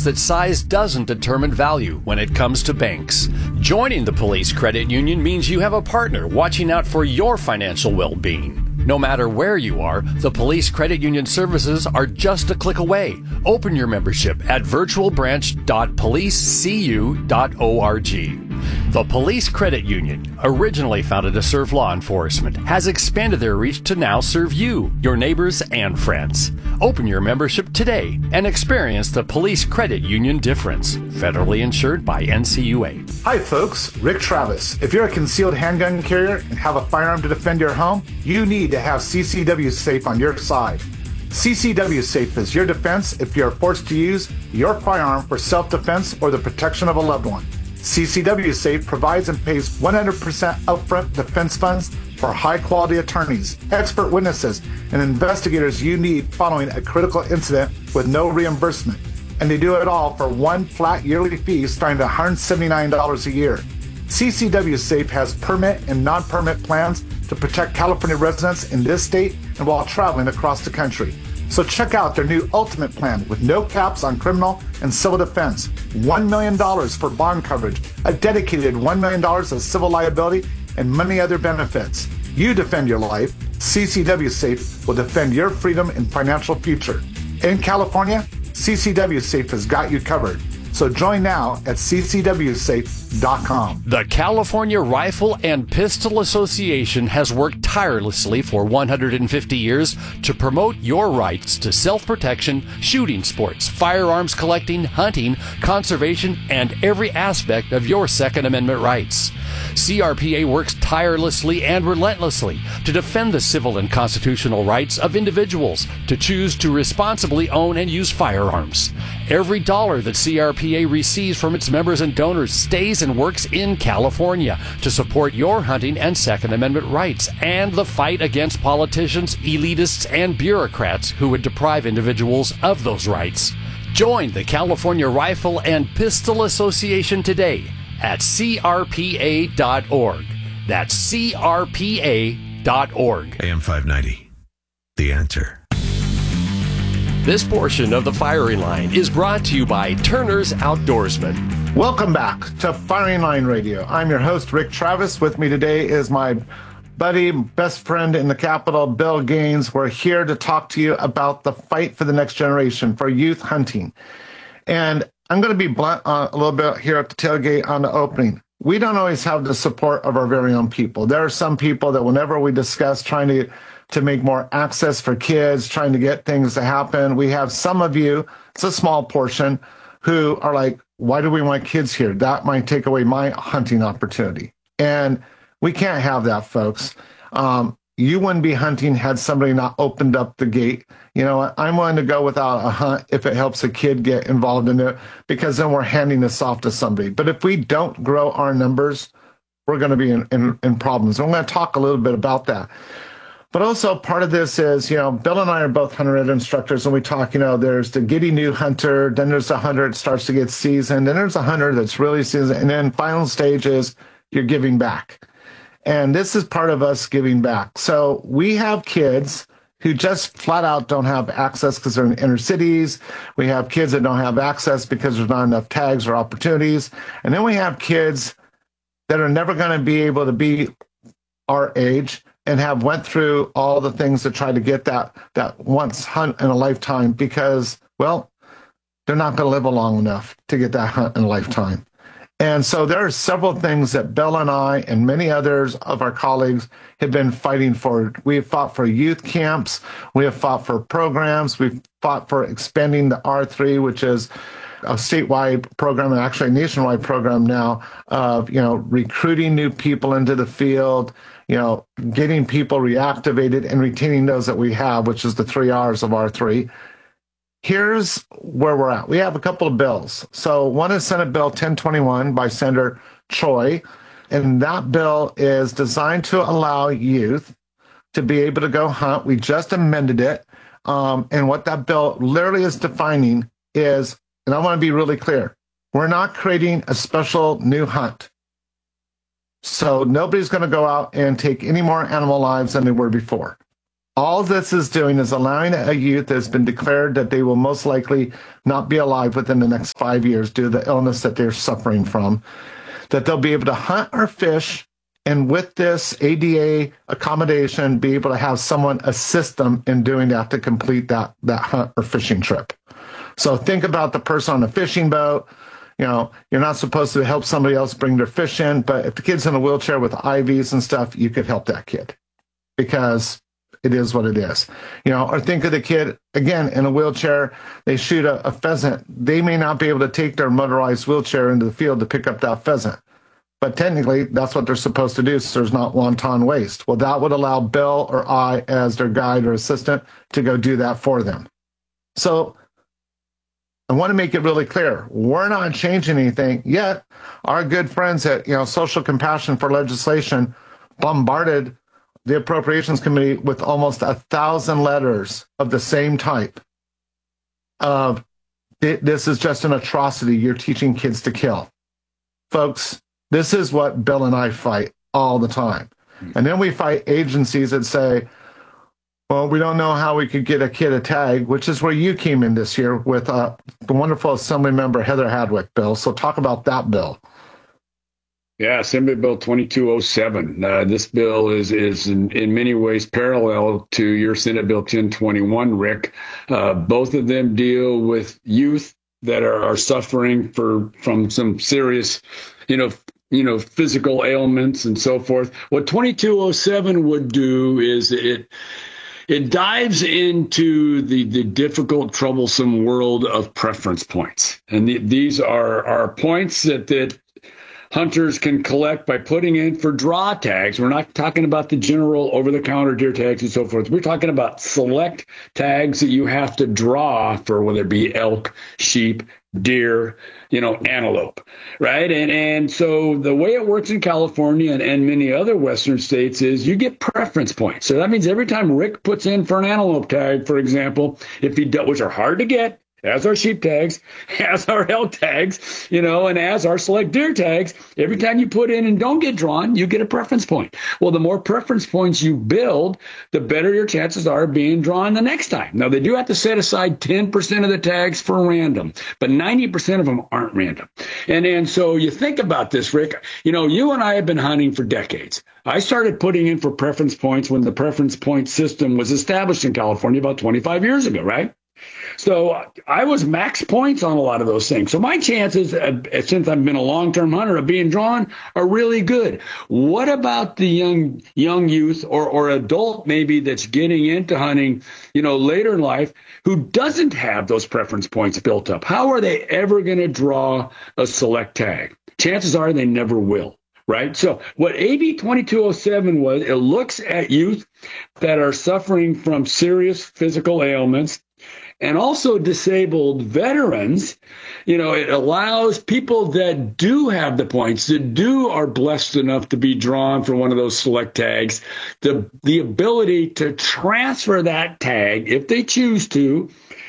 understands that size doesn't determine value when it comes to banks. Joining the Police Credit Union means you have a partner watching out for your financial well-being. No matter where you are, the Police Credit Union services are just a click away. Open your membership at virtualbranch.policecu.org. The Police Credit Union, originally founded to serve law enforcement, has expanded their reach to now serve you, your neighbors, and friends. Open your membership today and experience the Police Credit Union difference. Federally insured by NCUA. Hi folks, Rick Travis. If you're a concealed handgun carrier and have a firearm to defend your home, you need to have CCW Safe on your side. CCW Safe is your defense if you're forced to use your firearm for self-defense or the protection of a loved one. CCW Safe provides and pays 100% upfront defense funds for high-quality attorneys, expert witnesses, and investigators you need following a critical incident with no reimbursement. And they do it all for one flat yearly fee starting at $179 a year. CCW Safe has permit and non-permit plans to protect California residents in this state and while traveling across the country. So check out their new Ultimate Plan with no caps on criminal and civil defense, $1 million for bond coverage, a dedicated $1 million of civil liability, and many other benefits. You defend your life. CCW Safe will defend your freedom and financial future. In California, CCW Safe has got you covered. So join now at ccwsafe.com. The California Rifle and Pistol Association has worked tirelessly for 150 years to promote your rights to self-protection, shooting sports, firearms collecting, hunting, conservation, and every aspect of your Second Amendment rights. CRPA works tirelessly and relentlessly to defend the civil and constitutional rights of individuals to choose to responsibly own and use firearms. Every dollar that CRPA receives from its members and donors stays and works in California to support your hunting and Second Amendment rights and the fight against politicians, elitists, and bureaucrats who would deprive individuals of those rights. Join the California Rifle and Pistol Association today at crpa.org. That's crpa.org. AM 590. The Answer. This portion of the Firing Line is brought to you by Turner's Outdoorsman. Welcome back to Firing Line Radio. I'm your host, Rick Travis. With me today is my buddy, best friend in the Capitol, Bill Gaines. We're here to talk to you about the fight for the next generation, for youth hunting. And I'm going to be blunt a little bit here at the tailgate on the opening. We don't always have the support of our very own people. There are some people that whenever we discuss trying to make more access for kids, trying to get things to happen, we have some of you, it's a small portion, who are like, why do we want kids here? That might take away my hunting opportunity. And we can't have that, folks. You wouldn't be hunting had somebody not opened up the gate. You know, I'm willing to go without a hunt if it helps a kid get involved in it, because then we're handing this off to somebody. But if we don't grow our numbers, we're going to be in problems. And I'm going to talk a little bit about that. But also part of this is, you know, Bill and I are both hunter ed instructors, and we talk, you know, there's the giddy new hunter, then there's a hunter that starts to get seasoned, then there's a hunter that's really seasoned, and then final stage is you're giving back. And this is part of us giving back. So we have kids who just flat out don't have access because they're in inner cities. We have kids that don't have access because there's not enough tags or opportunities. And then we have kids that are never going to be able to be our age and have went through all the things to try to get that once hunt in a lifetime because, well, they're not going to live long enough to get that hunt in a lifetime. And so there are several things that Bill and I and many others of our colleagues have been fighting for. We have fought for youth camps. We have fought for programs. We've fought for expanding the R3, which is a statewide program and actually a nationwide program now of, you know, recruiting new people into the field, you know, getting people reactivated and retaining those that we have, which is the 3 R's of R3. Here's where we're at. We have a couple of bills. So one is Senate Bill 1021 by Senator Choi, and that bill is designed to allow youth to be able to go hunt. We just amended it. And what that bill literally is defining is, and I want to be really clear, we're not creating a special new hunt. So nobody's going to go out and take any more animal lives than they were before. All this is doing is allowing a youth that's been declared that they will most likely not be alive within the next 5 years due to the illness that they're suffering from, that they'll be able to hunt or fish, and with this ADA accommodation, be able to have someone assist them in doing that to complete that hunt or fishing trip. So think about the person on a fishing boat. You know, you're not supposed to help somebody else bring their fish in, but if the kid's in a wheelchair with IVs and stuff, you could help that kid because it is what it is. You know, or think of the kid, again, in a wheelchair, they shoot a pheasant. They may not be able to take their motorized wheelchair into the field to pick up that pheasant. But technically, that's what they're supposed to do, so there's not wanton waste. Well, that would allow Bill or I, as their guide or assistant, to go do that for them. So I want to make it really clear. We're not changing anything yet. Our good friends at Social Compassion for Legislation bombarded the Appropriations Committee with almost 1,000 letters of the same type of, this is just an atrocity. You're teaching kids to kill. Folks, this is what Bill and I fight all the time. And then we fight agencies that say, well, we don't know how we could get a kid a tag, which is where you came in this year with the wonderful Assembly member Heather Hadwick, Bill. So talk about that bill. Yeah, Assembly Bill 2207. This bill is in many ways parallel to your Senate Bill 1021, Rick. Both of them deal with youth that are suffering from some serious, physical ailments and so forth. What 2207 would do is it dives into the difficult, troublesome world of preference points. And these are points that hunters can collect by putting in for draw tags. We're not talking about the general over-the-counter deer tags and so forth. We're talking about select tags that you have to draw for, whether it be elk, sheep, deer, antelope, right? And so the way it works in California and many other Western states is you get preference points. So that means every time Rick puts in for an antelope tag, for example, which are hard to get, as our sheep tags, as our elk tags, and as our select deer tags, every time you put in and don't get drawn, you get a preference point. Well, the more preference points you build, the better your chances are of being drawn the next time. Now, they do have to set aside 10% of the tags for random, but 90% of them aren't random. And so you think about this, Rick, you and I have been hunting for decades. I started putting in for preference points when the preference point system was established in California about 25 years ago, right? So I was max points on a lot of those things. So my chances, since I've been a long-term hunter, of being drawn are really good. What about the young youth or adult maybe that's getting into hunting, later in life, who doesn't have those preference points built up? How are they ever going to draw a select tag? Chances are they never will. Right. So what AB 2207 was, it looks at youth that are suffering from serious physical ailments and also disabled veterans. It allows people that do have the points, that are blessed enough to be drawn for one of those select tags, the ability to transfer that tag, if they choose to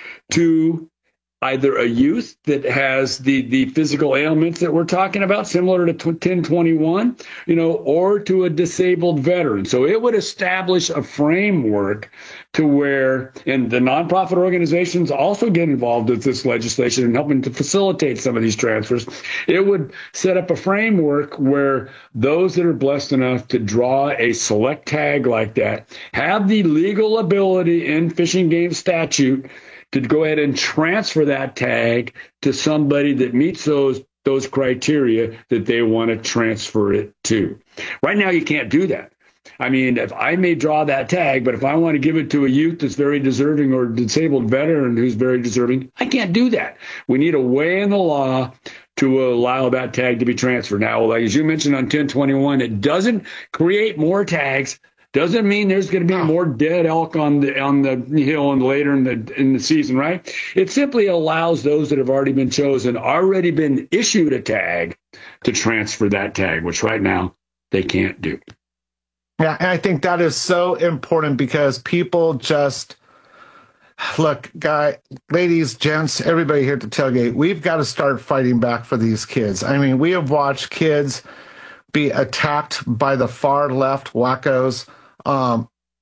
either a youth that has the physical ailments that we're talking about, similar to 1021, or to a disabled veteran. So it would establish a framework to where, and the nonprofit organizations also get involved with this legislation and helping to facilitate some of these transfers. It would set up a framework where those that are blessed enough to draw a select tag like that have the legal ability in Fish and Game statute to go ahead and transfer that tag to somebody that meets those criteria that they want to transfer it to. Right now, you can't do that. I mean, if I may draw that tag, but if I want to give it to a youth that's very deserving or a disabled veteran who's very deserving, I can't do that. We need a way in the law to allow that tag to be transferred. Now, like as you mentioned on 1021, it doesn't create more tags. Doesn't mean there's going to be more dead elk on the hill and later in the season, right? It simply allows those that have already been chosen, already been issued a tag, to transfer that tag, which right now they can't do. Yeah, and I think that is so important because people just look, ladies, gents, everybody here at the tailgate, we've got to start fighting back for these kids. I mean, we have watched kids be attacked by the far left wackos.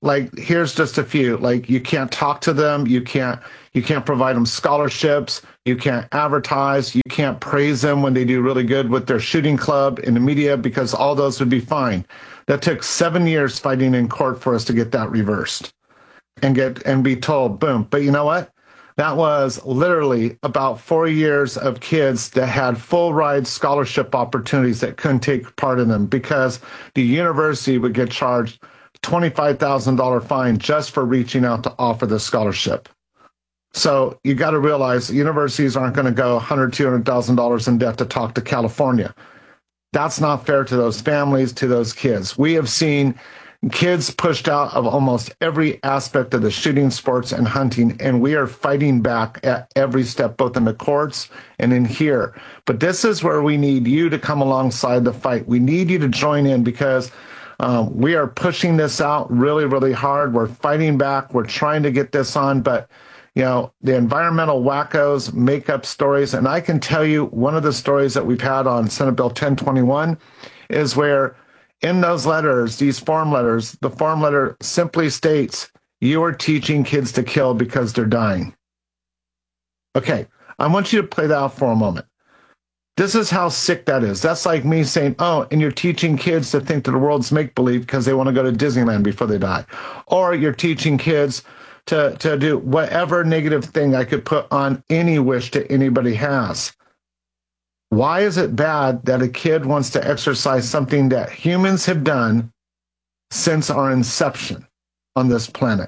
Like, here's just a few. Like, you can't talk to them. You can't provide them scholarships. You can't advertise. You can't praise them when they do really good with their shooting club in the media, because all those would be fine. That took 7 years fighting in court for us to get that reversed and be told, boom. But you know what? That was literally about 4 years of kids that had full ride scholarship opportunities that couldn't take part in them because the university would get charged $25,000 fine just for reaching out to offer the scholarship. So you got to realize universities aren't going to go $100,000, $200,000 in debt to talk to California. That's not fair to those families, to those kids. We have seen kids pushed out of almost every aspect of the shooting sports and hunting, and we are fighting back at every step, both in the courts and in here. But this is where we need you to come alongside the fight. We need you to join in because we are pushing this out really, really hard. We're fighting back. We're trying to get this on, but you know, the environmental wackos make up stories. And I can tell you one of the stories that we've had on Senate Bill 1021 is where in those letters, these form letters, the form letter simply states, you are teaching kids to kill because they're dying. Okay, I want you to play that out for a moment. This is how sick that is. That's like me saying, oh, and you're teaching kids to think that the world's make-believe because they want to go to Disneyland before they die. Or you're teaching kids to do whatever negative thing I could put on any wish that anybody has. Why is it bad that a kid wants to exercise something that humans have done since our inception on this planet?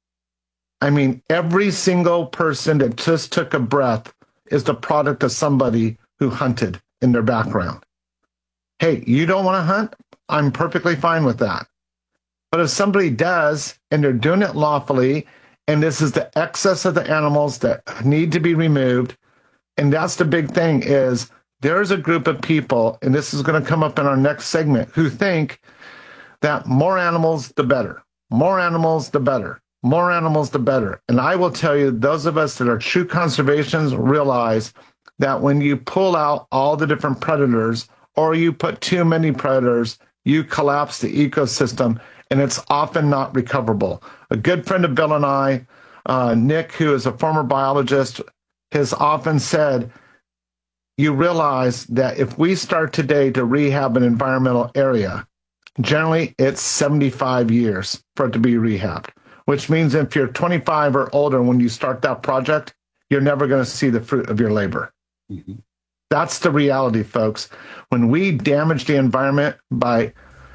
I mean, every single person that just took a breath is the product of somebody who hunted in their background. Hey, you don't want to hunt? I'm perfectly fine with that. But if somebody does, and they're doing it lawfully, and this is the excess of the animals that need to be removed, and that's the big thing is there's a group of people, and this is going to come up in our next segment, who think that more animals, the better. More animals, the better. More animals, the better. And I will tell you, those of us that are true conservationists realize that when you pull out all the different predators, or you put too many predators, you collapse the ecosystem, and it's often not recoverable. A good friend of Bill and I, Nick, who is a former biologist, has often said, you realize that if we start today to rehab an environmental area, generally it's 75 years for it to be rehabbed, which means if you're 25 or older when you start that project, you're never going to see the fruit of your labor. Mm-hmm. That's the reality, folks. When we damage the environment by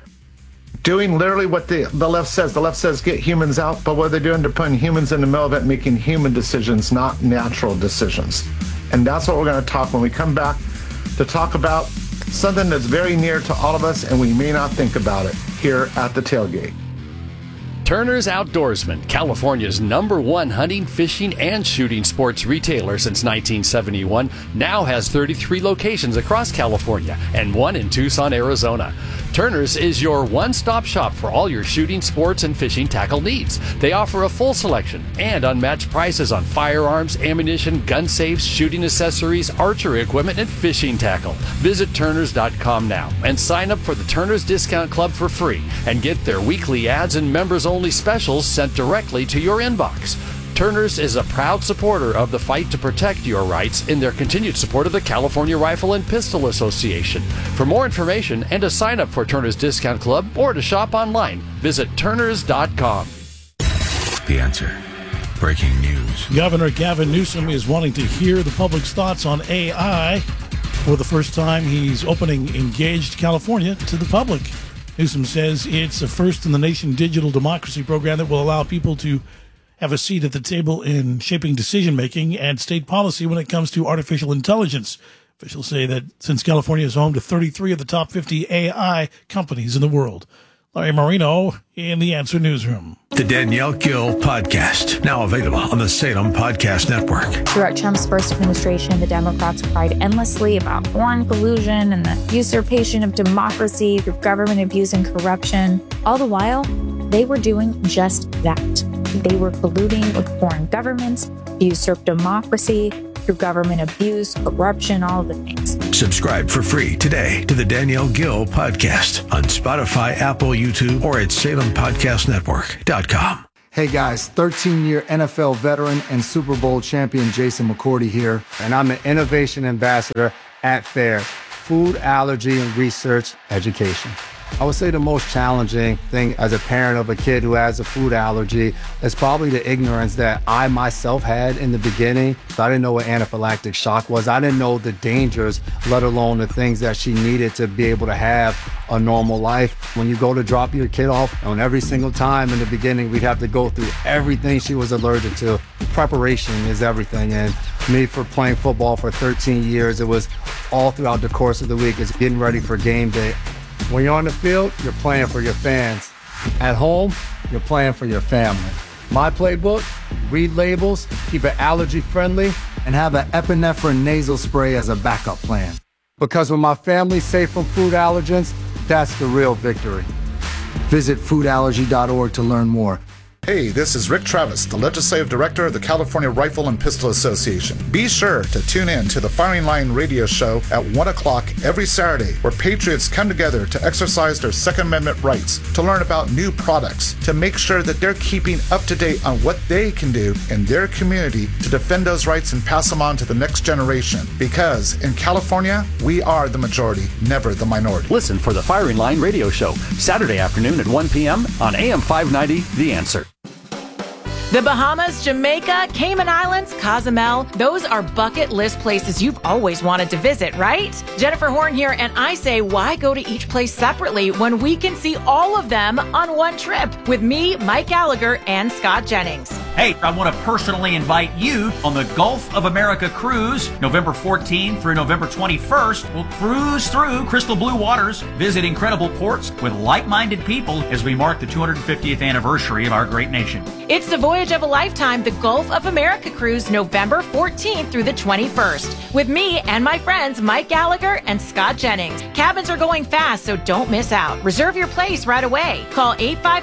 doing literally what the left says get humans out, but what they're doing, they're putting humans in the middle of it, making human decisions, not natural decisions. And that's what we're going to talk when we come back to talk about something that's very near to all of us, and we may not think about it here at the tailgate. Turner's Outdoorsman, California's #1 hunting, fishing, and shooting sports retailer since 1971, now has 33 locations across California and one in Tucson, Arizona. Turner's is your one-stop shop for all your shooting, sports, and fishing tackle needs. They offer a full selection and unmatched prices on firearms, ammunition, gun safes, shooting accessories, archery equipment, and fishing tackle. Visit Turners.com now and sign up for the Turner's Discount Club for free and get their weekly ads and members-only specials sent directly to your inbox. Turner's is a proud supporter of the fight to protect your rights in their continued support of the California Rifle and Pistol Association. For more information and to sign up for Turner's Discount Club or to shop online, visit Turners.com. The Answer. Breaking news. Governor Gavin Newsom is wanting to hear the public's thoughts on AI. For the first time, he's opening Engaged California to the public. Newsom says it's a first-in-the-nation digital democracy program that will allow people to have a seat at the table in shaping decision-making and state policy when it comes to artificial intelligence. Officials say that since California is home to 33 of the top 50 AI companies in the world. Larry Marino in the Answer Newsroom. The Danielle Gill Podcast, now available on the Salem Podcast Network. Throughout Trump's first administration, the Democrats cried endlessly about foreign collusion and the usurpation of democracy through government abuse and corruption. All the while, they were doing just that. They were colluding with foreign governments to usurp democracy, through government abuse, corruption, all of the things. Subscribe for free today to the Danielle Gill Podcast on Spotify, Apple, YouTube, or at SalemPodcastNetwork.com. Hey guys, 13-year NFL veteran and Super Bowl champion Jason McCourty here, and I'm an innovation ambassador at FAIR, Food Allergy and Research Education. I would say the most challenging thing as a parent of a kid who has a food allergy is probably the ignorance that I myself had in the beginning. So I didn't know what anaphylactic shock was. I didn't know the dangers, let alone the things that she needed to be able to have a normal life. When you go to drop your kid off, on every single time in the beginning, we'd have to go through everything she was allergic to. Preparation is everything. And me, for playing football for 13 years, it was all throughout the course of the week. It's getting ready for game day. When you're on the field, you're playing for your fans. At home, you're playing for your family. My playbook: read labels, keep it allergy friendly, and have an epinephrine nasal spray as a backup plan. Because when my family's safe from food allergens, that's the real victory. Visit foodallergy.org to learn more. Hey, this is Rick Travis, the Legislative Director of the California Rifle and Pistol Association. Be sure to tune in to the Firing Line radio show at 1 o'clock every Saturday, where patriots come together to exercise their Second Amendment rights, to learn about new products, to make sure that they're keeping up to date on what they can do in their community to defend those rights and pass them on to the next generation. Because in California, we are the majority, never the minority. Listen for the Firing Line radio show, Saturday afternoon at 1 p.m. on AM 590, The Answer. The Bahamas, Jamaica, Cayman Islands, Cozumel, those are bucket list places you've always wanted to visit, right? Jennifer Horn here, and I say, why go to each place separately when we can see all of them on one trip with me, Mike Gallagher, and Scott Jennings? Hey, I want to personally invite you on the Gulf of America cruise, November 14th through November 21st. We'll cruise through crystal blue waters, visit incredible ports with like-minded people as we mark the 250th anniversary of our great nation. It's the voyage of a lifetime, the Gulf of America cruise, November 14th through the 21st, with me and my friends Mike Gallagher and Scott Jennings. Cabins are going fast, so don't miss out. Reserve your place right away. Call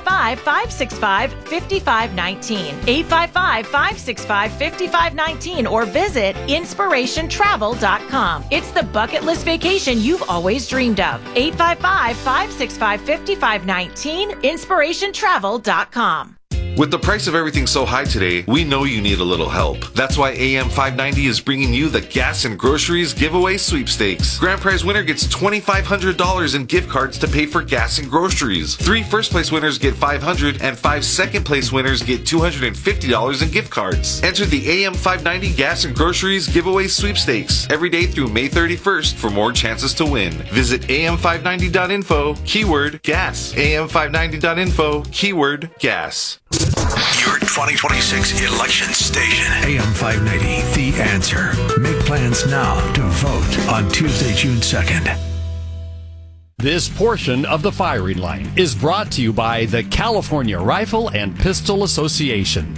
855-565-5519. 855-565-5519 or visit inspirationtravel.com. It's the bucket list vacation you've always dreamed of. 855-565-5519, inspirationtravel.com. With the price of everything so high today, we know you need a little help. That's why AM 590 is bringing you the Gas and Groceries Giveaway Sweepstakes. Grand prize winner gets $2,500 in gift cards to pay for gas and groceries. 3 first place winners get $500 and 5 second place winners get $250 in gift cards. Enter the AM 590 Gas and Groceries Giveaway Sweepstakes every day through May 31st for more chances to win. Visit am590.info, keyword gas. am590.info, keyword gas. Your 2026 election station. AM 590, The Answer. Make plans now to vote on Tuesday, June 2nd. This portion of the Firing Line is brought to you by the California Rifle and Pistol Association.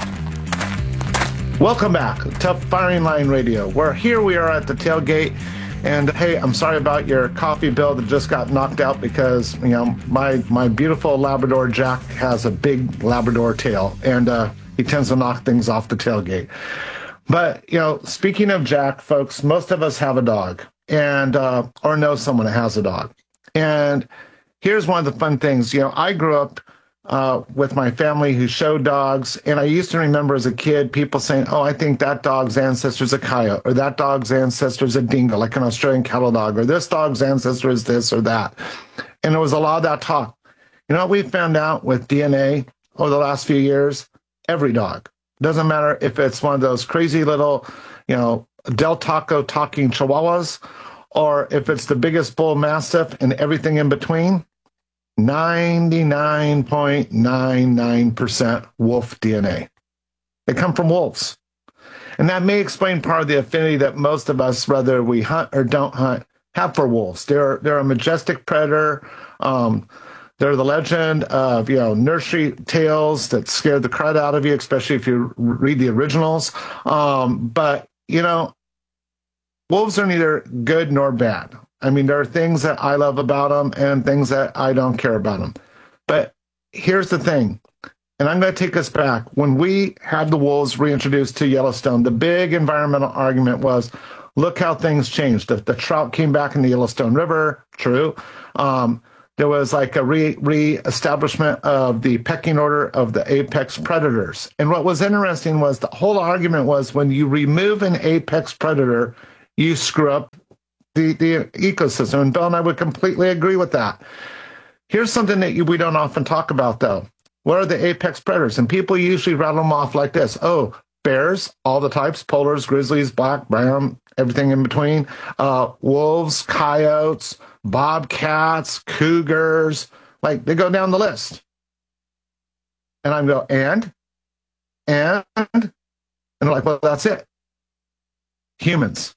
Welcome back to Firing Line Radio. Here we are at the tailgate. And hey, I'm sorry about your coffee bill that just got knocked out because, you know, my beautiful Labrador Jack has a big Labrador tail, and he tends to knock things off the tailgate. But, you know, speaking of Jack, folks, most of us have a dog and or know someone that has a dog. And here's one of the fun things. You know, I grew up with my family who showed dogs. And I used to remember as a kid, people saying, oh, I think that dog's ancestor's a coyote, or that dog's ancestor's a dingo, like an Australian cattle dog, or this dog's ancestor is this or that. And there was a lot of that talk. You know what we found out with DNA over the last few years? Every dog. Doesn't matter if it's one of those crazy little, you know, Del Taco talking chihuahuas, or if it's the biggest bull mastiff and everything in between. 99.99% wolf DNA. They come from wolves. And that may explain part of the affinity that most of us, whether we hunt or don't hunt, have for wolves. They're a majestic predator. They're the legend of, you know, nursery tales that scare the crud out of you, especially if you read the originals. But, you know, wolves are neither good nor bad. I mean, there are things that I love about them and things that I don't care about them. But here's the thing. And I'm going to take us back. When we had the wolves reintroduced to Yellowstone, the big environmental argument was, look how things changed. The trout came back in the Yellowstone River, true. There was like a re-establishment of the pecking order of the apex predators. And what was interesting was the whole argument was when you remove an apex predator, you screw up the ecosystem. And Bill and I would completely agree with that. Here's something that we don't often talk about, though. What are the apex predators? And people usually rattle them off like this. Oh, bears, all the types, polars, grizzlies, black, brown, everything in between. Wolves, coyotes, bobcats, cougars, like they go down the list. And I'm going, and they're like, well, that's it. Humans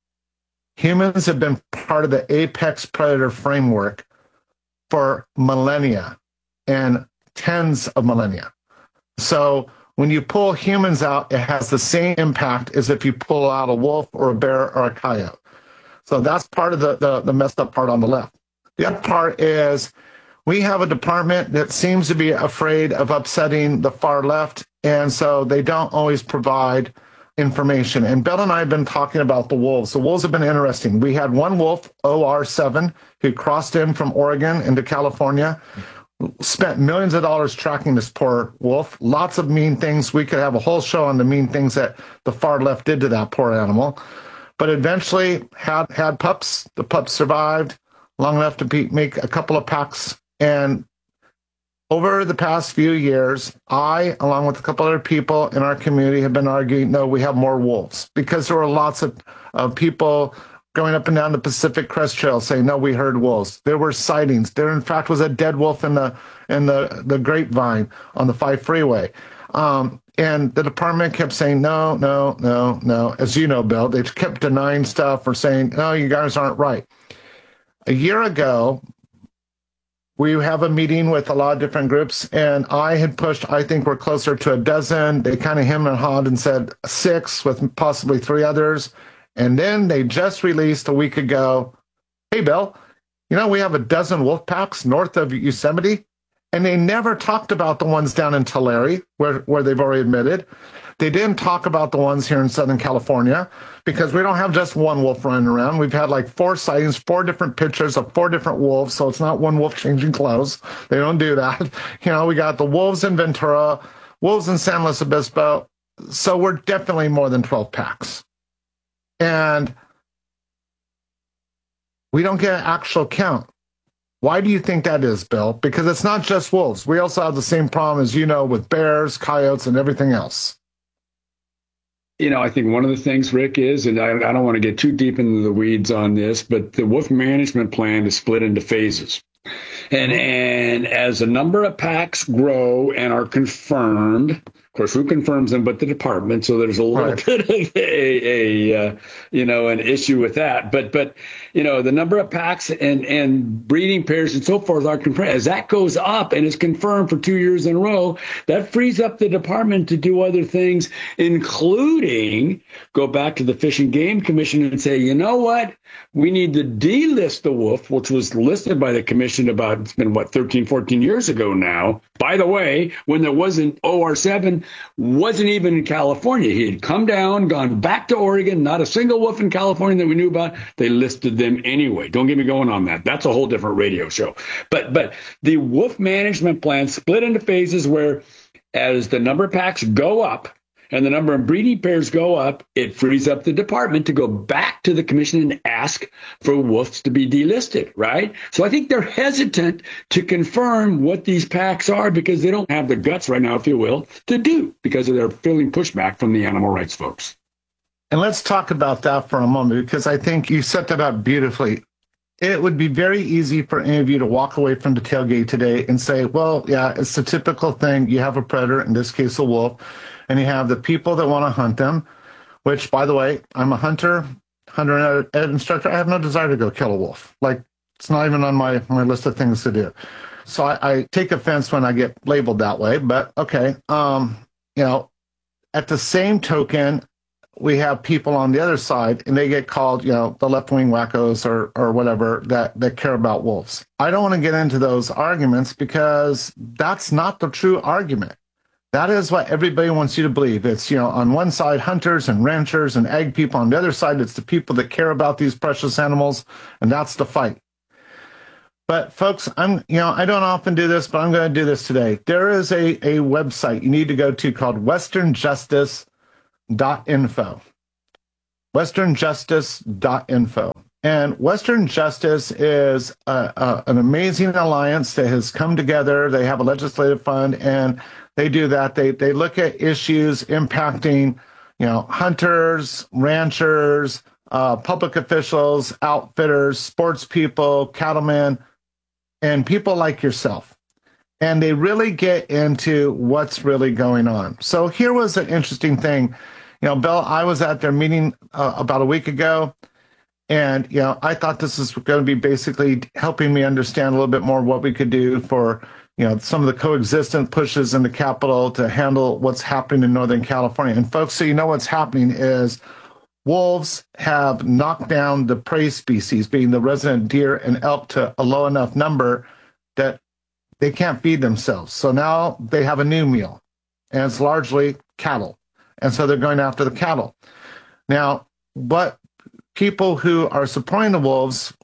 have been part of the apex predator framework for millennia and tens of millennia. So when you pull humans out, it has the same impact as if you pull out a wolf or a bear or a coyote. So that's part of the messed up part on the left. The other part is we have a department that seems to be afraid of upsetting the far left, and so they don't always provide information. And Bill and I have been talking about the wolves. The wolves have been interesting. We had one wolf, OR7, who crossed in from Oregon into California, spent millions of dollars tracking this poor wolf. Lots of mean things. We could have a whole show on the mean things that the far left did to that poor animal. But eventually had pups. The pups survived long enough to make a couple of packs. And over the past few years, I, along with a couple other people in our community, have been arguing, no, we have more wolves. Because there were lots of people going up and down the Pacific Crest Trail saying, no, we heard wolves. There were sightings. There, in fact, was a dead wolf in the grapevine on the 5 freeway. And the department kept saying, no. As you know, Bill, they kept denying stuff or saying, no, you guys aren't right. A year ago, we have a meeting with a lot of different groups, and I had pushed, I think we're closer to a dozen. They kind of hemmed and hawed and said 6 with possibly 3 others. And then they just released a week ago, hey, Bill, we have a dozen wolf packs north of Yosemite. And they never talked about the ones down in Tulare, where they've already admitted. They didn't talk about the ones here in Southern California because we don't have just one wolf running around. We've had like 4 sightings, 4 different pictures of 4 different wolves. So it's not one wolf changing clothes. They don't do that. We got the wolves in Ventura, wolves in San Luis Obispo. So we're definitely more than 12 packs. And we don't get an actual count. Why do you think that is, Bill? Because it's not just wolves. We also have the same problem, as you know, with bears, coyotes, and everything else. I think one of the things, Rick, is, and I don't want to get too deep into the weeds on this, but the wolf management plan is split into phases. And as a number of packs grow and are confirmed, of course, who confirms them but the department? So there's a little bit of an issue with that. But the number of packs and breeding pairs and so forth are confirmed. As that goes up and is confirmed for 2 years in a row, that frees up the department to do other things, including go back to the Fish and Game Commission and say, you know what? We need to delist the wolf, which was listed by the commission about, it's been 13, 14 years ago now. By the way, when there wasn't OR7, wasn't even in California. He had come down, gone back to Oregon, not a single wolf in California that we knew about. They listed them anyway. Don't get me going on that. That's a whole different radio show. But the wolf management plan split into phases where as the number of packs go up, and the number of breeding pairs go up, it frees up the department to go back to the commission and ask for wolves to be delisted, right? So I think they're hesitant to confirm what these packs are because they don't have the guts right now, if you will, to do because of their feeling pushback from the animal rights folks. And let's talk about that for a moment because I think you set that up beautifully. It would be very easy for any of you to walk away from the tailgate today and say, well, yeah, it's the typical thing. You have a predator, in this case, a wolf, and you have the people that want to hunt them, which, by the way, I'm a hunter and ed instructor. I have no desire to go kill a wolf. Like, it's not even on my list of things to do. So I take offense when I get labeled that way, but okay. At the same token, we have people on the other side, and they get called, the left-wing wackos or whatever that care about wolves. I don't want to get into those arguments because that's not the true argument. That is what everybody wants you to believe. It's, on one side, hunters and ranchers and ag people. On the other side, it's the people that care about these precious animals, and that's the fight. But folks, I don't often do this, but I'm going to do this today. There is a website you need to go to called westernjustice.info. Westernjustice.info. And Western Justice is an amazing alliance that has come together. They have a legislative fund, and they do that. They look at issues impacting, hunters, ranchers, public officials, outfitters, sports people, cattlemen, and people like yourself. And they really get into what's really going on. So here was an interesting thing. Bill, I was at their meeting about a week ago, and, I thought this is going to be basically helping me understand a little bit more what we could do for, some of the coexistence pushes in the Capitol to handle what's happening in Northern California. And folks, so what's happening is wolves have knocked down the prey species, being the resident deer and elk, to a low enough number that they can't feed themselves. So now they have a new meal, and it's largely cattle. And so they're going after the cattle. Now, what people who are supporting the wolves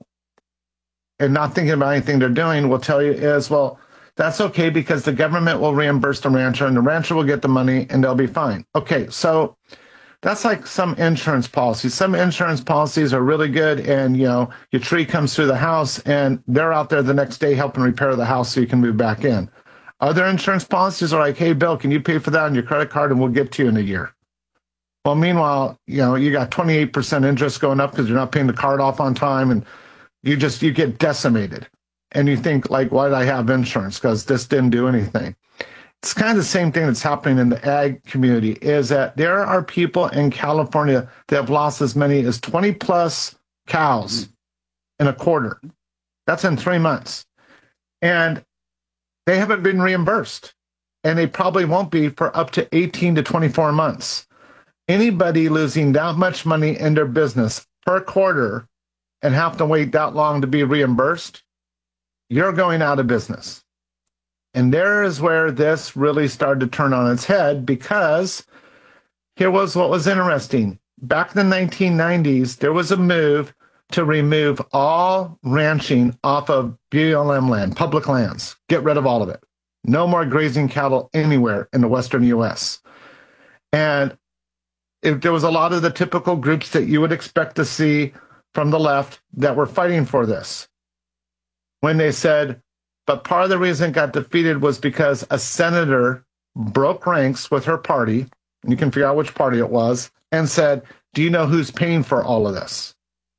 and not thinking about anything they're doing will tell you is, well, that's okay because the government will reimburse the rancher and the rancher will get the money and they'll be fine. Okay, so that's like some insurance policies. Some insurance policies are really good, and your tree comes through the house and they're out there the next day helping repair the house so you can move back in. Other insurance policies are like, hey, Bill, can you pay for that on your credit card and we'll get to you in a year? Well, meanwhile, you got 28% interest going up because you're not paying the card off on time, and you get decimated. And you think, like, why did I have insurance? Because this didn't do anything. It's kind of the same thing that's happening in the ag community, is that there are people in California that have lost as many as 20 plus cows in a quarter. That's in 3 months. And they haven't been reimbursed. And they probably won't be for up to 18 to 24 months. Anybody losing that much money in their business per quarter and have to wait that long to be reimbursed, you're going out of business. And there is where this really started to turn on its head, because here was what was interesting. Back in the 1990s, there was a move to remove all ranching off of BLM land, public lands. Get rid of all of it. No more grazing cattle anywhere in the western U.S. And there was a lot of the typical groups that you would expect to see from the left that were fighting for this. When they said, but part of the reason it got defeated was because a senator broke ranks with her party, and you can figure out which party it was, and said, do you know who's paying for all of this?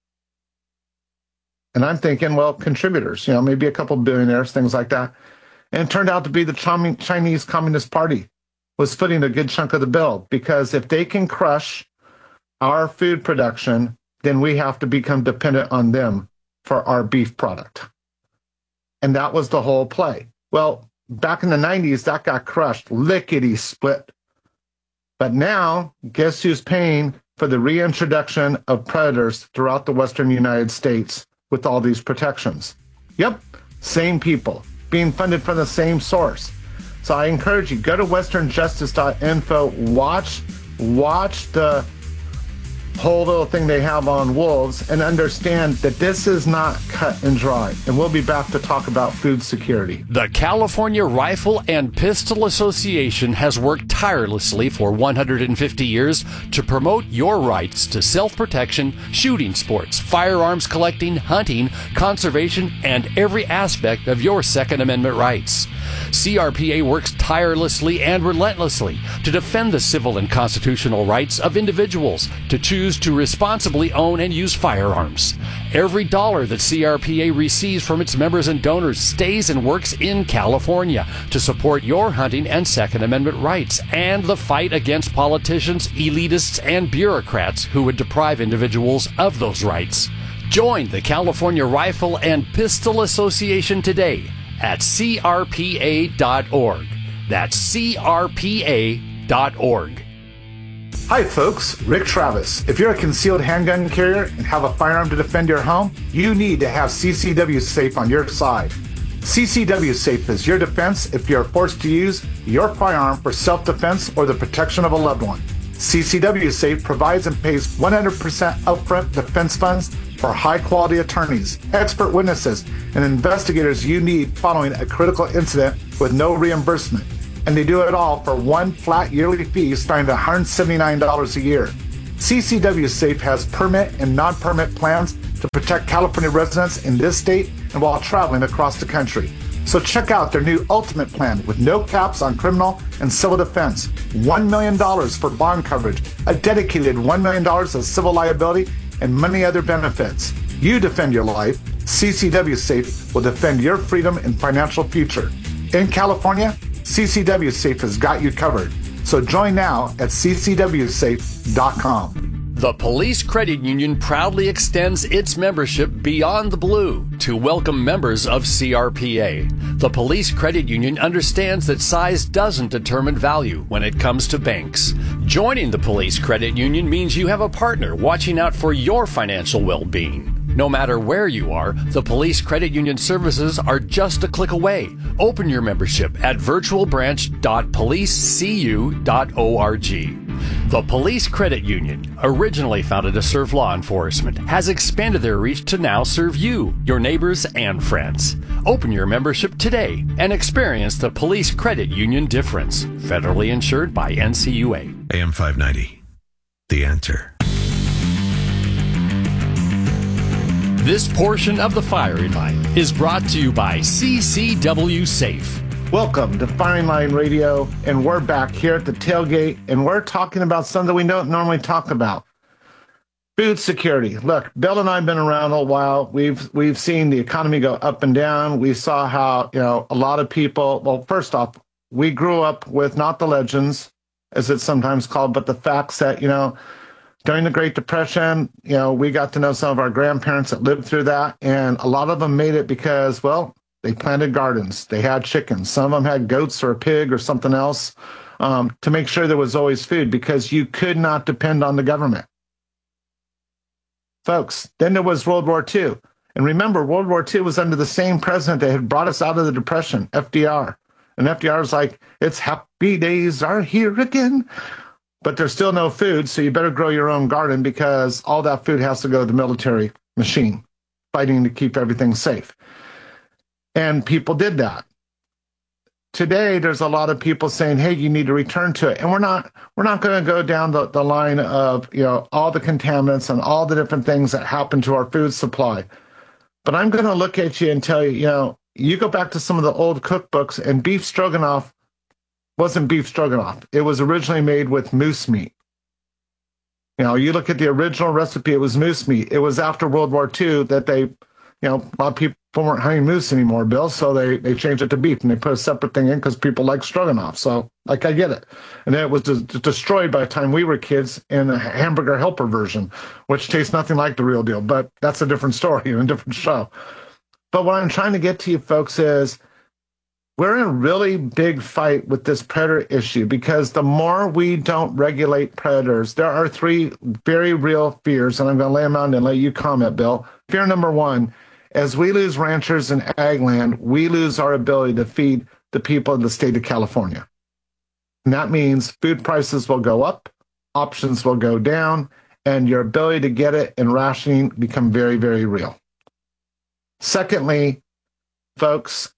And I'm thinking, well, contributors, maybe a couple billionaires, things like that. And it turned out to be the Chinese Communist Party was footing a good chunk of the bill, because if they can crush our food production, then we have to become dependent on them for our beef product. And that was the whole play. Well, back in the 90s, that got crushed, lickety-split. But now, guess who's paying for the reintroduction of predators throughout the western United States with all these protections? Yep, same people, being funded from the same source. So I encourage you, go to westernjustice.info, watch the whole little thing they have on wolves, and understand that this is not cut and dry. And we'll be back to talk about food security. The California Rifle and Pistol Association has worked tirelessly for 150 years to promote your rights to self-protection, shooting sports, firearms collecting, hunting, conservation, and every aspect of your Second Amendment rights. CRPA works tirelessly and relentlessly to defend the civil and constitutional rights of individuals to choose to responsibly own and use firearms. Every dollar that CRPA receives from its members and donors stays and works in California to support your hunting and Second Amendment rights and the fight against politicians, elitists, and bureaucrats who would deprive individuals of those rights. Join the California Rifle and Pistol Association today at crpa.org. That's crpa.org. Hi folks, Rick Travis. If you're a concealed handgun carrier and have a firearm to defend your home, you need to have CCW Safe on your side. CCW Safe is your defense if you're forced to use your firearm for self-defense or the protection of a loved one. CCW Safe provides and pays 100% upfront defense funds for high-quality attorneys, expert witnesses, and investigators you need following a critical incident with no reimbursement. And they do it all for one flat yearly fee starting at $179 a year. CCW Safe has permit and non-permit plans to protect California residents in this state and while traveling across the country. So check out their new Ultimate Plan with no caps on criminal and civil defense, $1 million for bond coverage, a dedicated $1 million of civil liability, and many other benefits. You defend your life. CCW Safe will defend your freedom and financial future. In California, CCW Safe has got you covered. So join now at ccwsafe.com. The Police Credit Union proudly extends its membership beyond the blue to welcome members of CRPA. The Police Credit Union understands that size doesn't determine value when it comes to banks. Joining the Police Credit Union means you have a partner watching out for your financial well-being. No matter where you are, the Police Credit Union services are just a click away. Open your membership at virtualbranch.policecu.org. The Police Credit Union, originally founded to serve law enforcement, has expanded their reach to now serve you, your neighbors, and friends. Open your membership today and experience the Police Credit Union difference. Federally insured by NCUA. AM 590, The Answer. This portion of the Firing Line is brought to you by CCW Safe. Welcome to Firing Line Radio, and we're back here at the tailgate, and we're talking about something we don't normally talk about. Food security. Look, Bill and I have been around a while. We've seen the economy go up and down. We saw how, a lot of people, well, first off, we grew up with not the legends, as it's sometimes called, but the facts that, during the Great Depression, we got to know some of our grandparents that lived through that, and a lot of them made it because, well, they planted gardens. They had chickens. Some of them had goats or a pig or something else to make sure there was always food because you could not depend on the government. Folks, then there was World War II. And remember, World War II was under the same president that had brought us out of the Depression, FDR. And FDR was like, it's happy days are here again. But there's still no food, so you better grow your own garden because all that food has to go to the military machine, fighting to keep everything safe. And people did that. Today, there's a lot of people saying, hey, you need to return to it. And we're not going to go down the line of, all the contaminants and all the different things that happen to our food supply. But I'm going to look at you and tell you, you go back to some of the old cookbooks, and beef stroganoff wasn't beef stroganoff. It was originally made with moose meat. You look at the original recipe, it was moose meat. It was after World War II that they, a lot of people weren't hunting moose anymore, Bill, so they changed it to beef, and they put a separate thing in because people like stroganoff. So, I get it. And then it was destroyed by the time we were kids in a hamburger helper version, which tastes nothing like the real deal. But that's a different story and a different show. But what I'm trying to get to you folks is we're in a really big fight with this predator issue because the more we don't regulate predators, there are three very real fears, and I'm going to lay them out and let you comment, Bill. Fear number one, as we lose ranchers and ag land, we lose our ability to feed the people in the state of California. And that means food prices will go up, options will go down, and your ability to get it and rationing become very, very real. Secondly, folks,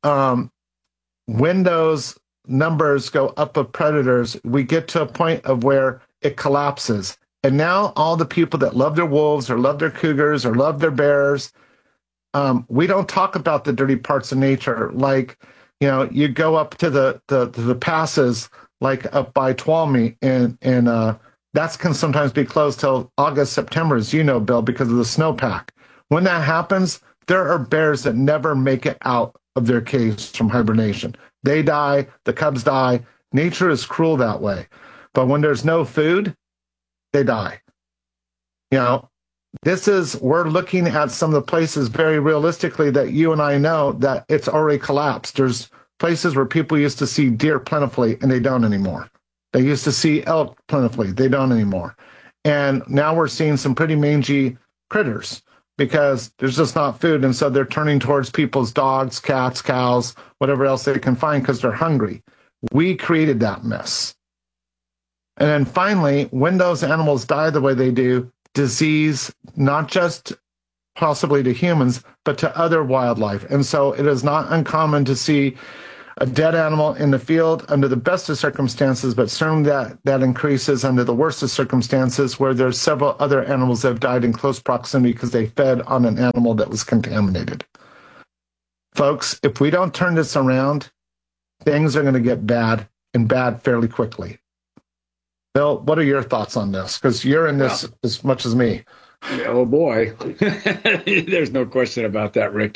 when those numbers go up of predators, we get to a point of where it collapses. And now all the people that love their wolves or love their cougars or love their bears, we don't talk about the dirty parts of nature. Like, you go up to the passes, like up by Tuolumne, and that can sometimes be closed till August, September, as you know, Bill, because of the snowpack. When that happens, there are bears that never make it out of their caves from hibernation. They die, the cubs die. Nature is cruel that way. But when there's no food, they die. We're looking at some of the places very realistically that you and I know that it's already collapsed. There's places where people used to see deer plentifully, and they don't anymore. They used to see elk plentifully. They don't anymore. And now we're seeing some pretty mangy critters. because there's just not food. And so they're turning towards people's dogs, cats, cows, whatever else they can find because they're hungry. We created that mess. And then finally, when those animals die the way they do, disease, not just possibly to humans, but to other wildlife. And so it is not uncommon to see a dead animal in the field under the best of circumstances, but certainly that increases under the worst of circumstances where there's several other animals that have died in close proximity because they fed on an animal that was contaminated. Folks, if we don't turn this around, things are going to get bad and bad fairly quickly. Bill, what are your thoughts on this? Because you're in this as much as me. Oh, boy. There's no question about that, Rick.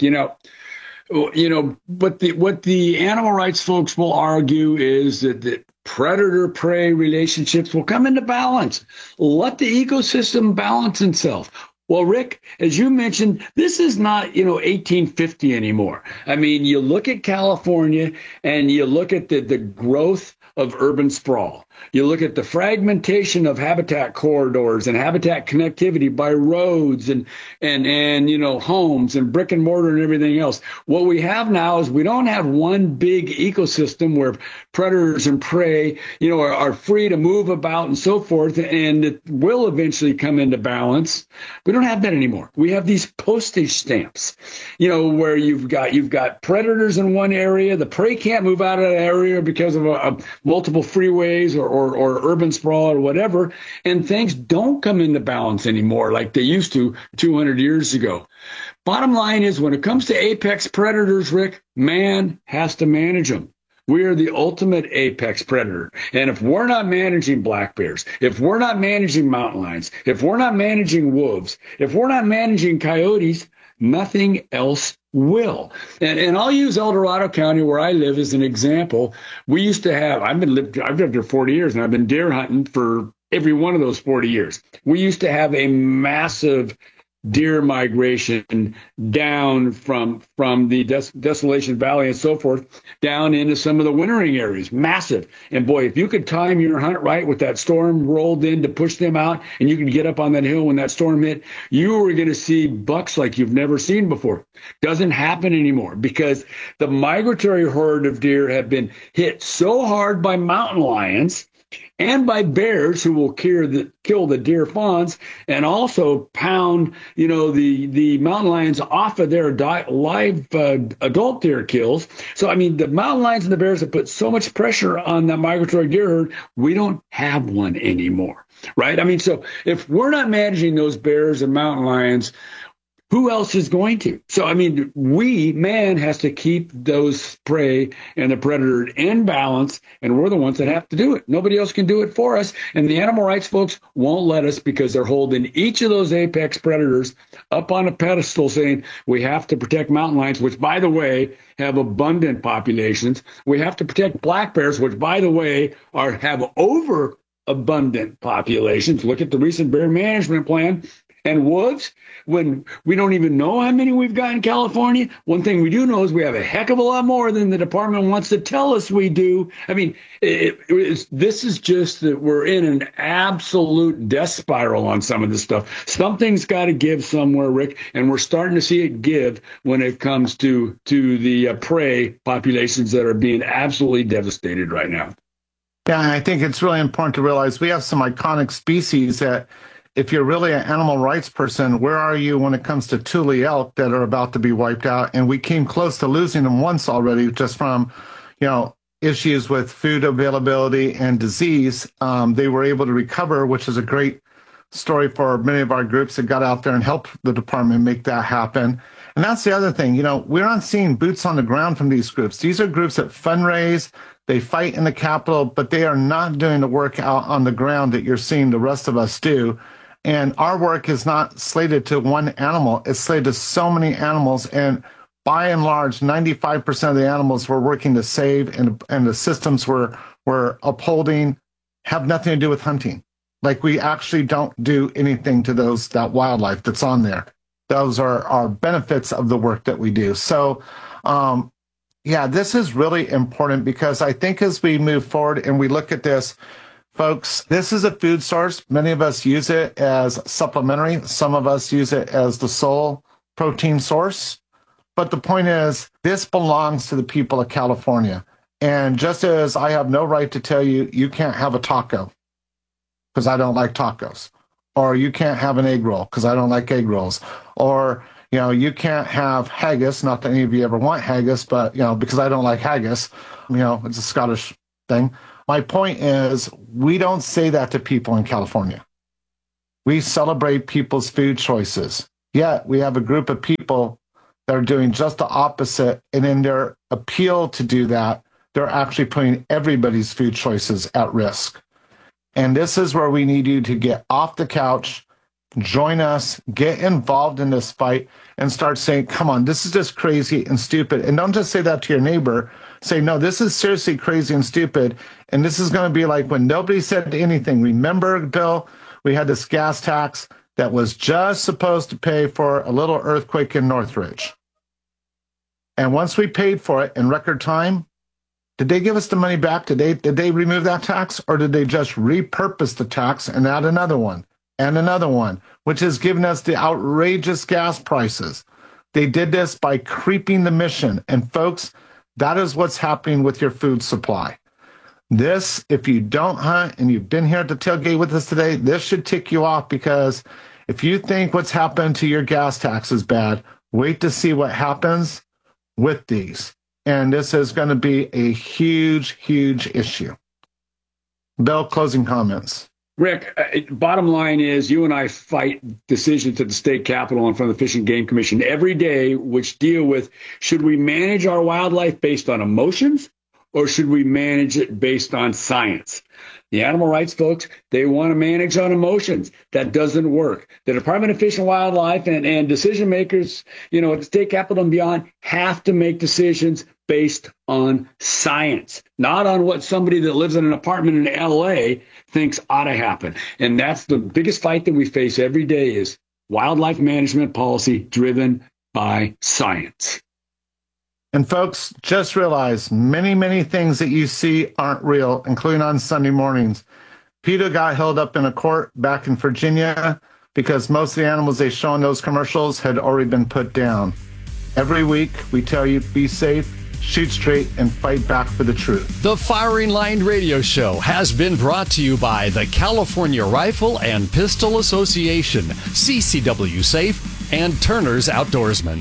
But what the animal rights folks will argue is that the predator-prey relationships will come into balance. Let the ecosystem balance itself. Well, Rick, as you mentioned, this is not, 1850 anymore. I mean, you look at California and you look at the growth of urban sprawl. You look at the fragmentation of habitat corridors and habitat connectivity by roads and homes and brick and mortar and everything else. What we have now is we don't have one big ecosystem where predators and prey, are free to move about and so forth, and it will eventually come into balance. We don't have that anymore. We have these postage stamps, where you've got predators in one area, the prey can't move out of that area because of multiple freeways or urban sprawl or whatever, and things don't come into balance anymore like they used to 200 years ago. Bottom line is, when it comes to apex predators, Rick, man has to manage them. We are the ultimate apex predator. And if we're not managing black bears, if we're not managing mountain lions, if we're not managing wolves, if we're not managing coyotes, nothing else will. And I'll use El Dorado County, where I live, as an example. We used to have, I've lived there 40 years, and I've been deer hunting for every one of those 40 years. We used to have a massive deer migration down from the Desolation Valley and so forth down into some of the wintering areas. Massive. And boy, if you could time your hunt right with that storm rolled in to push them out, and you could get up on that hill when that storm hit, you were going to see bucks like you've never seen before. Doesn't happen anymore because the migratory herd of deer have been hit so hard by mountain lions and by bears, who will kill the deer fawns and also pound, the mountain lions off of their live adult deer kills. So, I mean, the mountain lions and the bears have put so much pressure on that migratory deer herd, we don't have one anymore, right? I mean, so if we're not managing those bears and mountain lions, who else is going to? So, I mean, man has to keep those prey and the predator in balance, and we're the ones that have to do it. Nobody else can do it for us, and the animal rights folks won't let us because they're holding each of those apex predators up on a pedestal saying we have to protect mountain lions, which, by the way, have abundant populations. We have to protect black bears, which, by the way, have overabundant populations. Look at the recent bear management plan. And wolves, when we don't even know how many we've got in California, one thing we do know is we have a heck of a lot more than the department wants to tell us we do. I mean, this is just that we're in an absolute death spiral on some of this stuff. Something's got to give somewhere, Rick, and we're starting to see it give when it comes to the prey populations that are being absolutely devastated right now. Yeah, and I think it's really important to realize we have some iconic species that, if you're really an animal rights person, where are you when it comes to Thule elk that are about to be wiped out? And we came close to losing them once already, just from, issues with food availability and disease. They were able to recover, which is a great story for many of our groups that got out there and helped the department make that happen. And that's the other thing, we're not seeing boots on the ground from these groups. These are groups that fundraise, they fight in the Capitol, but they are not doing the work out on the ground that you're seeing the rest of us do. And our work is not slated to one animal. It's slated to so many animals. And by and large, 95% of the animals we're working to save and the systems we're upholding have nothing to do with hunting. Like, we actually don't do anything to that wildlife that's on there. Those are our benefits of the work that we do. So, this is really important because I think as we move forward and we look at this Folks, this is a food source. Many of us use it as supplementary. Some of us use it as the sole protein source. But the point is, this belongs to the people of California. And just as I have no right to tell you, you can't have a taco because I don't like tacos, or you can't have an egg roll because I don't like egg rolls, or, you can't have haggis, not that any of you ever want haggis, but, because I don't like haggis, it's a Scottish thing. My point is, we don't say that to people in California. We celebrate people's food choices. Yet we have a group of people that are doing just the opposite, and in their appeal to do that, they're actually putting everybody's food choices at risk. And this is where we need you to get off the couch, join us, get involved in this fight, and start saying, come on, this is just crazy and stupid. And don't just say that to your neighbor. Say, no, this is seriously crazy and stupid. And this is going to be like when nobody said anything. Remember, Bill, we had this gas tax that was just supposed to pay for a little earthquake in Northridge. And once we paid for it in record time, did they give us the money back? Did they remove that tax? Or did they just repurpose the tax and add another one and another one, which has given us the outrageous gas prices? They did this by creeping the mission. And folks, that is what's happening with your food supply. This, if you don't hunt and you've been here at the tailgate with us today, this should tick you off, because if you think what's happened to your gas tax is bad, wait to see what happens with these. And this is going to be a huge, huge issue. Bill, closing comments. Rick, bottom line is you and I fight decisions at the state capitol in front of the Fish and Game Commission every day, which deal with, should we manage our wildlife based on emotions, or should we manage it based on science? The animal rights folks, they want to manage on emotions. That doesn't work. The Department of Fish and Wildlife and decision makers, at the state capitol and beyond, have to make decisions based on science, not on what somebody that lives in an apartment in L.A. thinks ought to happen. And that's the biggest fight that we face every day, is wildlife management policy driven by science. And folks, just realize many, many things that you see aren't real, including on Sunday mornings. PETA got held up in a court back in Virginia because most of the animals they show in those commercials had already been put down. Every week, we tell you, be safe, shoot straight, and fight back for the truth. The Firing Line Radio Show has been brought to you by the California Rifle and Pistol Association, CCW Safe, and Turner's Outdoorsman.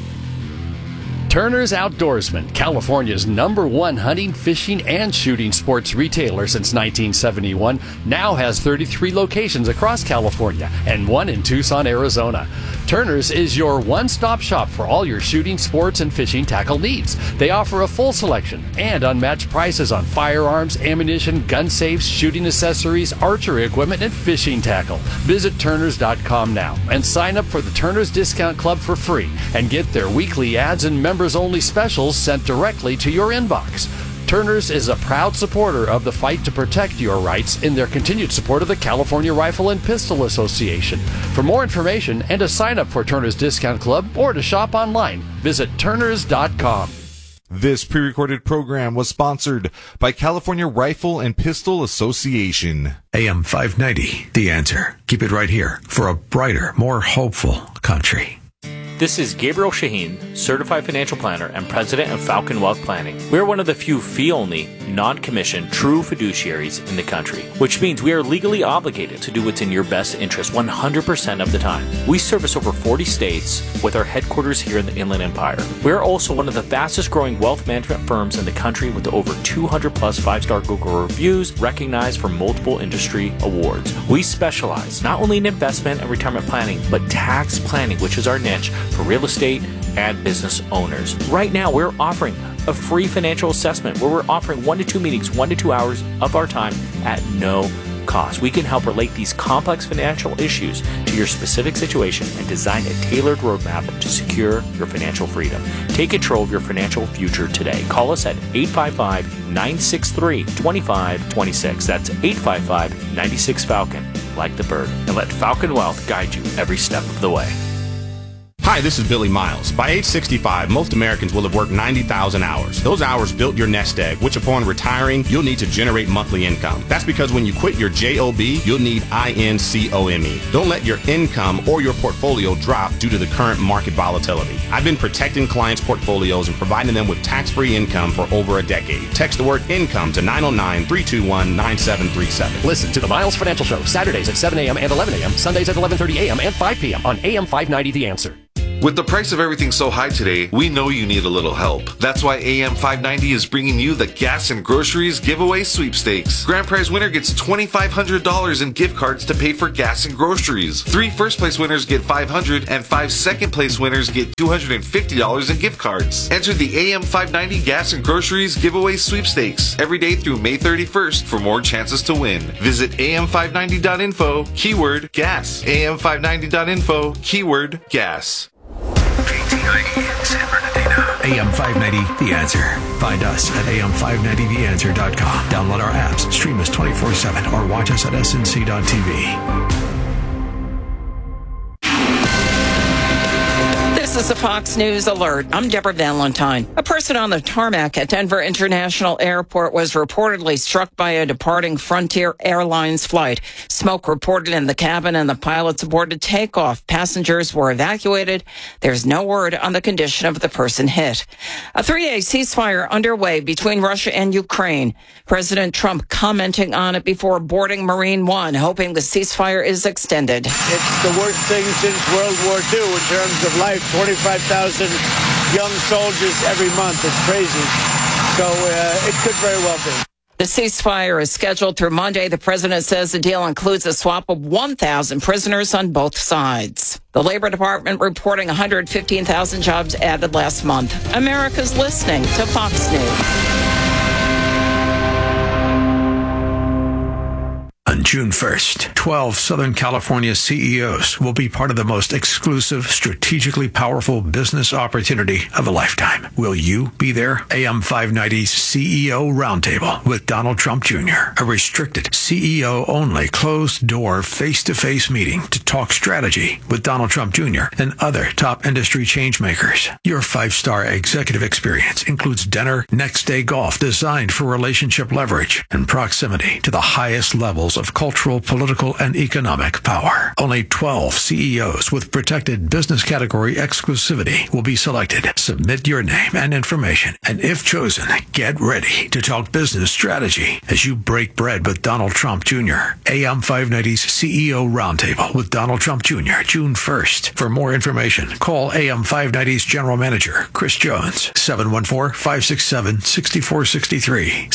Turner's Outdoorsman, California's #1 hunting, fishing, and shooting sports retailer since 1971, now has 33 locations across California and one in Tucson, Arizona. Turner's is your one-stop shop for all your shooting, sports, and fishing tackle needs. They offer a full selection and unmatched prices on firearms, ammunition, gun safes, shooting accessories, archery equipment, and fishing tackle. Visit Turners.com now and sign up for the Turner's Discount Club for free and get their weekly ads and members-only specials sent directly to your inbox. Turner's is a proud supporter of the fight to protect your rights in their continued support of the California Rifle and Pistol Association. For more information and to sign up for Turner's Discount Club or to shop online, visit Turners.com. This pre-recorded program was sponsored by California Rifle and Pistol Association. AM 590, The Answer. Keep it right here for a brighter, more hopeful country. This is Gabriel Shaheen, Certified Financial Planner and President of Falcon Wealth Planning. We are one of the few fee-only, non-commissioned, true fiduciaries in the country, which means we are legally obligated to do what's in your best interest 100% of the time. We service over 40 states with our headquarters here in the Inland Empire. We are also one of the fastest growing wealth management firms in the country with over 200 plus 5-star Google reviews recognized for multiple industry awards. We specialize not only in investment and retirement planning, but tax planning, which is our niche for real estate and business owners. Right now, we're offering a free financial assessment where we're offering 1 to 2 meetings, 1 to 2 hours of our time at no cost. We can help relate these complex financial issues to your specific situation and design a tailored roadmap to secure your financial freedom. Take control of your financial future today. Call us at 855-963-2526. That's 855-96-FALCON, like the bird, and let Falcon Wealth guide you every step of the way. Hi, this is Billy Miles. By age 65, most Americans will have worked 90,000 hours. Those hours built your nest egg, which upon retiring, you'll need to generate monthly income. That's because when you quit your JOB, you'll need INCOME. Don't let your income or your portfolio drop due to the current market volatility. I've been protecting clients' portfolios and providing them with tax-free income for over a decade. Text the word income to 909-321-9737. Listen to the Miles Financial Show, Saturdays at 7 a.m. and 11 a.m., Sundays at 11:30 a.m. and 5 p.m. on AM 590 The Answer. With the price of everything so high today, we know you need a little help. That's why AM 590 is bringing you the Gas and Groceries Giveaway Sweepstakes. Grand prize winner gets $2,500 in gift cards to pay for gas and groceries. 3 first-place winners get $500, and 5 second-place winners get $250 in gift cards. Enter the AM 590 Gas and Groceries Giveaway Sweepstakes every day through May 31st for more chances to win. Visit am590.info, keyword gas. am590.info, keyword gas. KTIE San Bernardino. AM 590, The Answer. Find us at am590theanswer.com. Download our apps, stream us 24/7, or watch us at snc.tv. This is a Fox News alert. I'm Deborah Valentine. A person on the tarmac at Denver International Airport was reportedly struck by a departing Frontier Airlines flight. Smoke reported in the cabin and the pilots aborted takeoff. Passengers were evacuated. There's no word on the condition of the person hit. A 3-day ceasefire underway between Russia and Ukraine. President Trump commenting on it before boarding Marine One, hoping the ceasefire is extended. It's the worst thing since World War II in terms of life. 25,000 young soldiers every month. It's crazy. So it could very well be. The ceasefire is scheduled through Monday. The president says the deal includes a swap of 1,000 prisoners on both sides. The Labor Department reporting 115,000 jobs added last month. America's listening to Fox News. On June 1st, 12 Southern California CEOs will be part of the most exclusive, strategically powerful business opportunity of a lifetime. Will you be there? AM 590's CEO Roundtable with Donald Trump Jr., a restricted CEO-only, closed-door, face-to-face meeting to talk strategy with Donald Trump Jr. and other top industry changemakers. Your 5-star executive experience includes dinner, next-day golf designed for relationship leverage and proximity to the highest levels of cultural, political, and economic power. Only 12 CEOs with protected business category exclusivity will be selected. Submit your name and information, and if chosen, get ready to talk business strategy as you break bread with Donald Trump Jr. AM 590's CEO Roundtable with Donald Trump Jr., June 1st. For more information, call AM 590's General Manager, Chris Jones, 714-567-6463,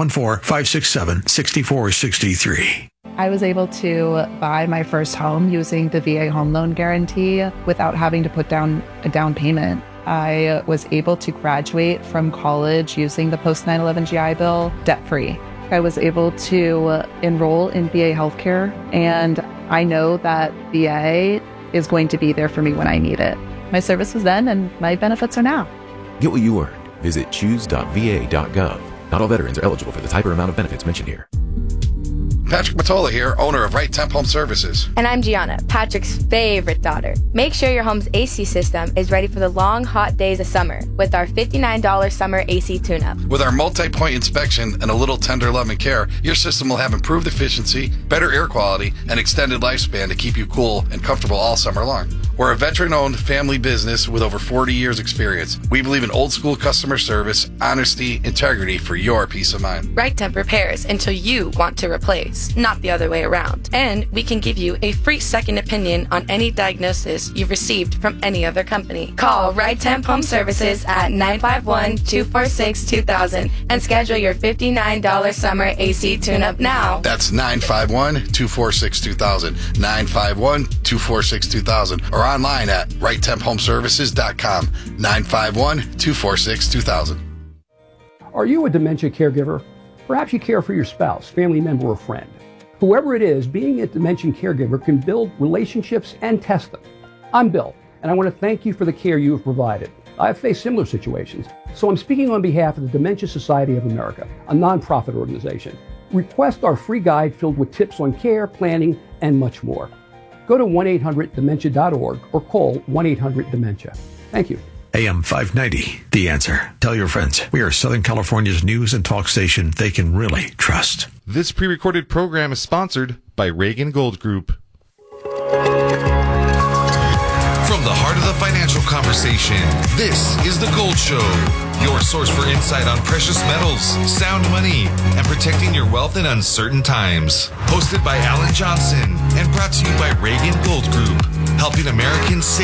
714-567-6463. I was able to buy my first home using the VA home loan guarantee without having to put down a down payment. I was able to graduate from college using the post 9/11 GI Bill debt-free. I was able to enroll in VA healthcare, and I know that VA is going to be there for me when I need it. My service was then, and my benefits are now. Get what you earned. Visit choose.va.gov. Not all veterans are eligible for the type or amount of benefits mentioned here. Patrick Matola here, owner of Right Temp Home Services. And I'm Gianna, Patrick's favorite daughter. Make sure your home's AC system is ready for the long, hot days of summer with our $59 summer AC tune-up. With our multi-point inspection and a little tender love and care, your system will have improved efficiency, better air quality, and extended lifespan to keep you cool and comfortable all summer long. We're a veteran-owned family business with over 40 years experience. We believe in old-school customer service, honesty, integrity for your peace of mind. Right Temp repairs until you want to replace, not the other way around. And we can give you a free second opinion on any diagnosis you've received from any other company. Call Right Temp Home Services at 951-246-2000 and schedule your $59 summer AC tune-up now. That's 951-246-2000, 951-246-2000, or online at righttemphomeservices.com, 951-246-2000. Are you a dementia caregiver? Perhaps you care for your spouse, family member, or friend. Whoever it is, being a dementia caregiver can build relationships and test them. I'm Bill, and I want to thank you for the care you have provided. I've faced similar situations, so I'm speaking on behalf of the Dementia Society of America, a nonprofit organization. Request our free guide filled with tips on care, planning, and much more. Go to 1-800-DEMENTIA.org or call 1-800-DEMENTIA. Thank you. AM 590, The Answer. Tell your friends, we are Southern California's news and talk station they can really trust. This pre-recorded program is sponsored by Reagan Gold Group. From the heart of the financial conversation, this is The Gold Show, your source for insight on precious metals, sound money, and protecting your wealth in uncertain times. Hosted by Alan Johnson and brought to you by Reagan Gold Group, helping Americans save